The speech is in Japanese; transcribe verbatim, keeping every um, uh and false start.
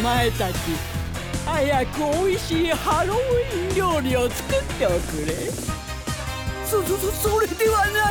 前たち、早くおいしいハロウィン料理を作っておくれ。 そそそそれではな